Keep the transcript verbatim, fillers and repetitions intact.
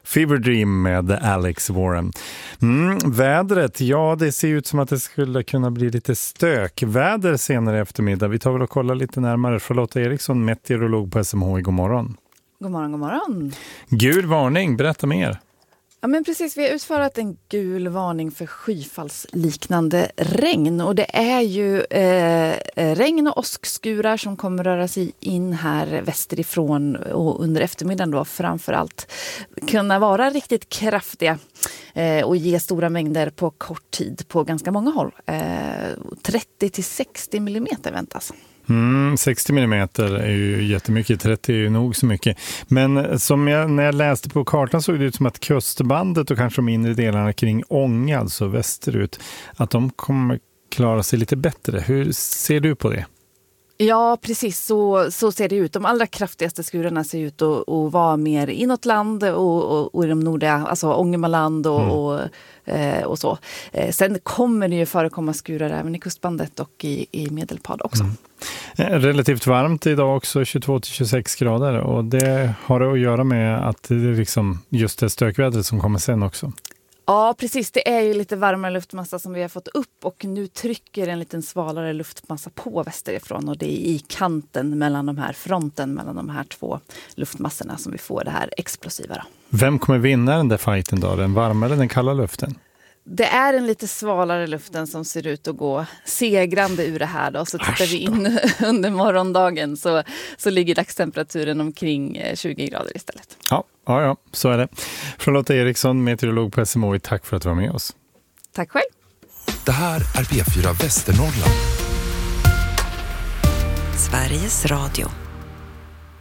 Fever Dream med Alex Warren. Mm, vädret, ja det ser ut som att det skulle kunna bli lite stökväder senare i eftermiddag. Vi tar väl och kollar lite närmare. Charlotta Eriksson, meteorolog på S M H i. God morgon. God morgon, god morgon. Gul varning, berätta mer. Ja men precis, vi har utfört en gul varning för skyfallsliknande regn och det är ju eh, regn och åskskurar som kommer röra sig in här västerifrån och under eftermiddagen då framförallt kunna vara riktigt kraftiga eh, och ge stora mängder på kort tid på ganska många håll. Eh, trettio till sextio millimeter väntas. Mm, sextio millimeter är ju jättemycket, trettio är ju nog så mycket. Men som jag, när jag läste på kartan såg det ut som att kustbandet och kanske de inre delarna kring Ånge, alltså västerut, att de kommer klara sig lite bättre. Hur ser du på det? Ja, precis så, så ser det ut. De allra kraftigaste skurarna ser ut att, att vara mer inåt land och, och, och i de nordliga, alltså Ångermanland och, mm. och, eh, och så. Eh, sen kommer det ju förekomma skurar även i kustbandet och i, i Medelpad också. Mm. Eh, relativt varmt idag också, tjugotvå till tjugosex grader och det har det att göra med att det är liksom just det stökvädret som kommer sen också. Ja, precis. Det är ju lite varmare luftmassa som vi har fått upp och nu trycker en liten svalare luftmassa på västerifrån och det är i kanten mellan de här fronten, mellan de här två luftmassorna som vi får det här explosiva då. Vem kommer vinna den där fighten då? Den varma eller den kalla luften? Det är en lite svalare luften som ser ut att gå segrande ur det här då. Så tittar vi in under morgondagen så, så ligger dagstemperaturen omkring tjugo grader istället. Ja, ja, ja, så är det. Charlotta Eriksson, meteorolog på S M H, tack för att du var med oss. Tack själv. Det här är P fyra Västernorrland. Sveriges Radio.